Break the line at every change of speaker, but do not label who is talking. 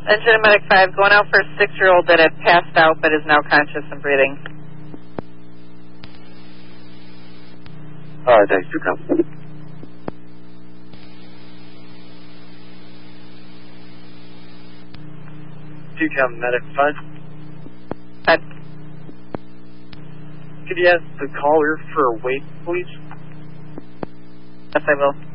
Engine Medic 5, going out for a 6-year-old that had passed out but is now conscious and breathing.
Thanks for coming. Decom Medic 5. Could you ask the caller for a wait, please?
Yes, I will.